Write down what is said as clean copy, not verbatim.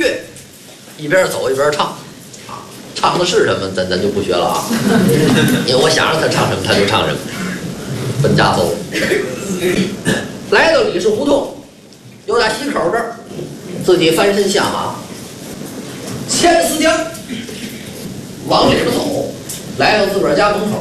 乐，一边走一边唱，啊，唱的是什么咱就不学了啊，因为我想让他唱什么他就唱什么。奔家走，来到李氏胡同，有打西口这儿，自己翻身下马，牵着丝缰往里边走，来到自个儿家门口。